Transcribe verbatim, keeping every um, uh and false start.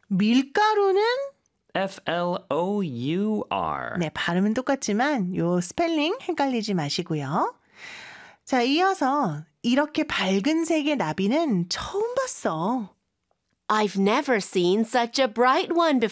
밀가루는 F L O U R. 네, 발음은 똑같지만 요 스펠링 헷갈리지 마시고요. 자, 이어서 이렇게 밝은 색의 나비는 처음 봤어. I've never seen such a bright one